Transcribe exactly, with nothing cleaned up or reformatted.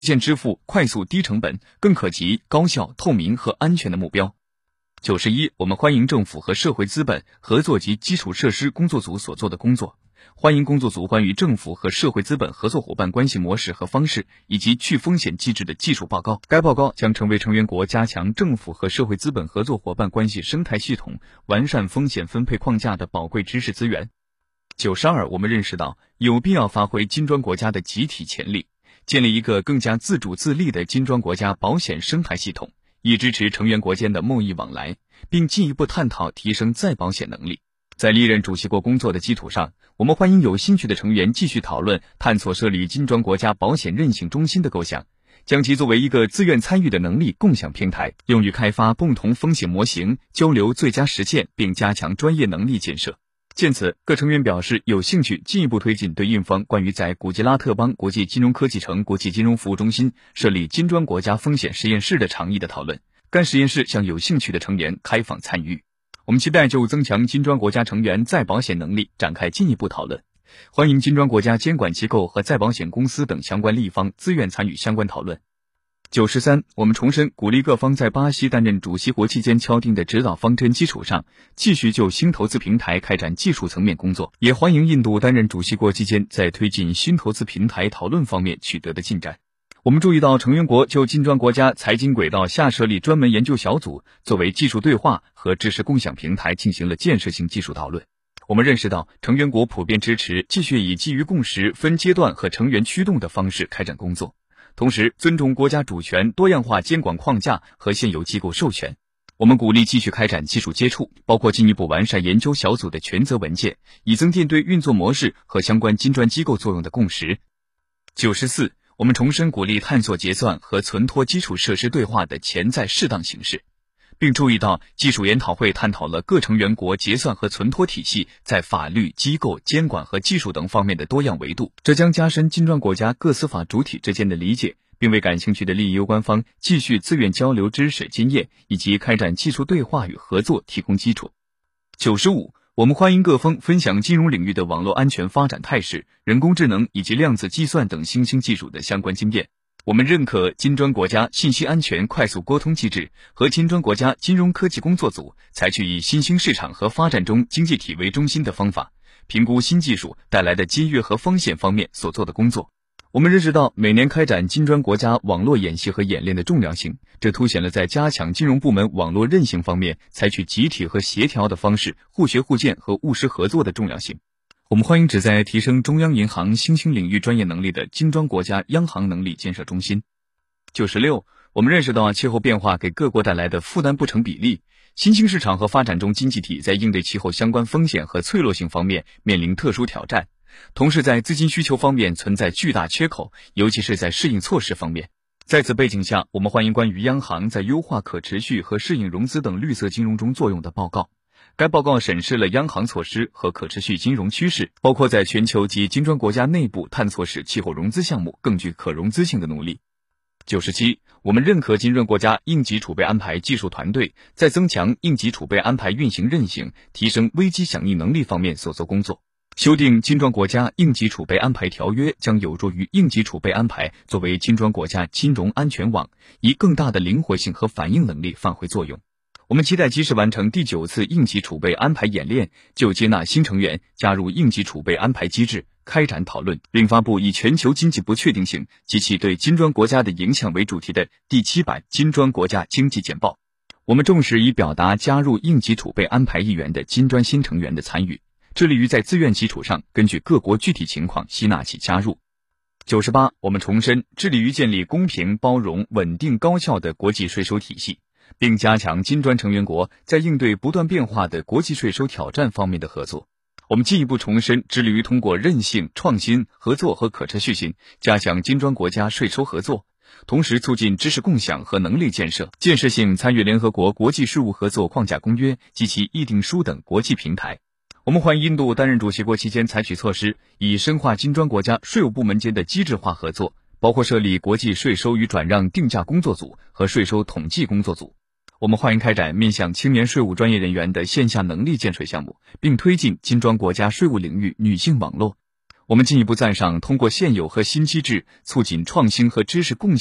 现支付快速、低成本、更可及、高效、透明和安全的目标。九十一，我们欢迎政府和社会资本合作及基础设施工作组所做的工作。欢迎工作组关于政府和社会资本合作伙伴关系模式和方式以及去风险机制的技术报告。该报告将成为成员国加强政府和社会资本合作伙伴关系生态系统、完善风险分配框架的宝贵知识资源。九十二，我们认识到有必要发挥金砖国家的集体潜力，建立一个更加自主自立的金砖国家保险生态系统，以支持成员国间的贸易往来，并进一步探讨提升再保险能力。在历任主席国工作的基础上，我们欢迎有兴趣的成员继续讨论探索设立金砖国家保险韧性中心的构想，将其作为一个自愿参与的能力共享平台，用于开发共同风险模型，交流最佳实践，并加强专业能力建设。见此，各成员表示有兴趣进一步推进对印方关于在古吉拉特邦国际金融科技城国际金融服务中心设立金砖国家风险实验室的倡议的讨论。该实验室向有兴趣的成员开放参与。我们期待就增强金砖国家成员再保险能力展开进一步讨论，欢迎金砖国家监管机构和再保险公司等相关立方自愿参与相关讨论。九十三，我们重申鼓励各方在巴西担任主席国期间敲定的指导方针基础上，继续就新投资平台开展技术层面工作，也欢迎印度担任主席国期间在推进新投资平台讨论方面取得的进展。我们注意到成员国就金砖国家财经轨道下设立专门研究小组，作为技术对话和知识共享平台进行了建设性技术讨论。我们认识到成员国普遍支持继续以基于共识、分阶段和成员驱动的方式开展工作，同时尊重国家主权、多样化监管框架和现有机构授权。我们鼓励继续开展技术接触，包括进一步完善研究小组的权责文件，以增进对运作模式和相关金砖机构作用的共识。九十四，我们重申鼓励探索结算和存托基础设施对话的潜在适当形式，并注意到技术研讨会探讨了各成员国结算和存托体系在法律、机构、监管和技术等方面的多样维度，这将加深金砖国家各司法主体之间的理解，并为感兴趣的利益攸关方继续自愿交流知识、经验以及开展技术对话与合作提供基础。九十五，我们欢迎各方分享金融领域的网络安全发展态势、人工智能以及量子计算等新兴技术的相关经验。我们认可金砖国家信息安全快速沟通机制和金砖国家金融科技工作组采取以新兴市场和发展中经济体为中心的方法，评估新技术带来的机遇和风险方面所做的工作。我们认识到每年开展金砖国家网络演习和演练的重要性，这凸显了在加强金融部门网络韧性方面采取集体和协调的方式互学互鉴和务实合作的重要性。我们欢迎旨在提升中央银行新兴领域专业能力的金砖国家央行能力建设中心。九十六，我们认识到气候变化给各国带来的负担不成比例，新兴市场和发展中经济体在应对气候相关风险和脆弱性方面面临特殊挑战，同时在资金需求方面存在巨大缺口，尤其是在适应措施方面。在此背景下，我们欢迎关于央行在优化可持续和适应融资等绿色金融中作用的报告。该报告审视了央行措施和可持续金融趋势，包括在全球及金砖国家内部探索使气候融资项目更具可融资性的努力。九十七，我们认可金砖国家应急储备安排技术团队在增强应急储备安排运行韧性、提升危机响应能力方面所做工作。修订金砖国家应急储备安排条约将有助于应急储备安排作为金砖国家金融安全网，以更大的灵活性和反应能力发挥作用。我们期待及时完成第九次应急储备安排演练，就接纳新成员加入应急储备安排机制开展讨论，并发布以全球经济不确定性及其对金砖国家的影响为主题的第七版金砖国家经济简报。我们重视以表达加入应急储备安排意愿的金砖新成员的参与，致力于在自愿基础上根据各国具体情况吸纳其加入。九十八，我们重申致力于建立公平、包容、稳定、高效的国际税收体系，并加强金砖成员国在应对不断变化的国际税收挑战方面的合作。我们进一步重申致力于通过韧性、创新、合作和可持续性加强金砖国家税收合作，同时促进知识共享和能力建设，建设性参与联合国国际事务合作框架公约及其议定书等国际平台。我们欢迎印度担任主席国期间采取措施，以深化金砖国家税务部门间的机制化合作，包括设立国际税收与转让定价工作组和税收统计工作组。我们欢迎开展面向青年税务专业人员的线下能力建设项目，并推进金砖国家税务领域女性网络。 我们进一步赞赏通过现有和新机制促进创新和知识共享